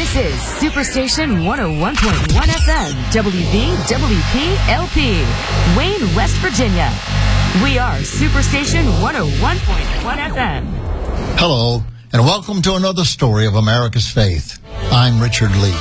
This is Superstation 101.1 FM, WVWP-LP, Wayne, West Virginia. We are Superstation 101.1 FM. Hello, and welcome to another story of America's faith. I'm Richard Lee.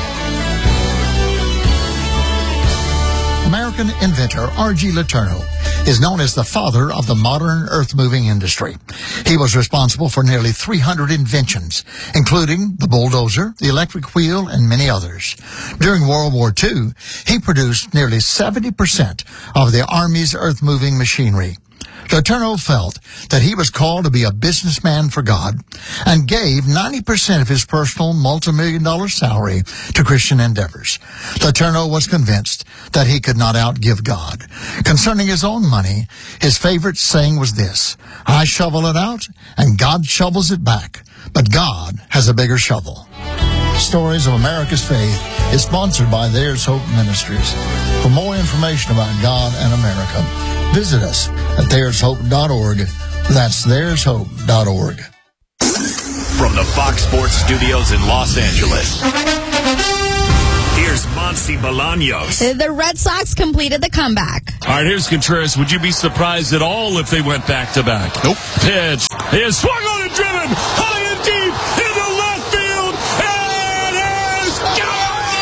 American inventor R.G. Letourneau is known as the father of the modern earth-moving industry. He was responsible for nearly 300 inventions, including the bulldozer, the electric wheel, and many others. During World War II, he produced nearly 70% of the Army's earth-moving machinery. Letourneau felt that he was called to be a businessman for God and gave 90% of his personal multi-million-dollar salary to Christian endeavors. Letourneau was convinced that he could not outgive God. Concerning his own money, his favorite saying was this: "I shovel it out, and God shovels it back, but God has a bigger shovel." Stories of America's Faith is sponsored by There's Hope Ministries. For more information about God and America, visit us at there'shope.org. That's there'shope.org. From the Fox Sports Studios in Los Angeles, here's Monty Bolaños. The Red Sox completed the comeback. All right, here's Contreras. Would you be surprised at all if they went back-to-back? Nope. Pitch. He is swung on and driven. High and deep into left field. And it is gone!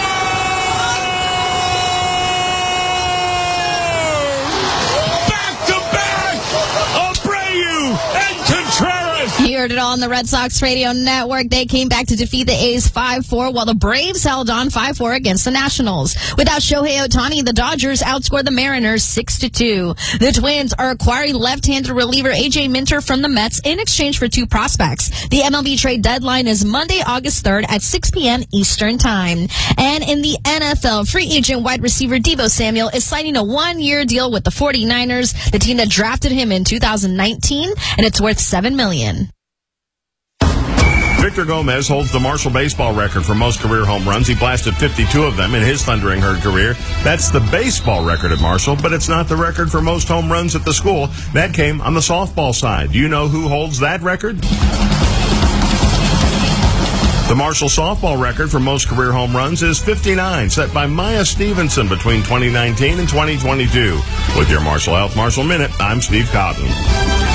You heard it all on the Red Sox radio network. They came back to defeat the A's 5-4, while the Braves held on 5-4 against the Nationals. Without Shohei Ohtani, the Dodgers outscored the Mariners 6-2. The Twins are acquiring left-handed reliever A.J. Minter from the Mets in exchange for 2 prospects. The MLB trade deadline is Monday, August 3rd at 6 p.m. Eastern Time. And in the NFL, free agent wide receiver Deebo Samuel is signing a 1-year deal with the 49ers, the team that drafted him in 2019, and it's worth $7 million. Victor Gomez holds the Marshall baseball record for most career home runs. He blasted 52 of them in his Thundering Herd career. That's the baseball record at Marshall, but it's not the record for most home runs at the school. That came on the softball side. Do you know who holds that record? The Marshall softball record for most career home runs is 59, set by Maya Stevenson between 2019 and 2022. With your Marshall Health Marshall Minute, I'm Steve Cotton.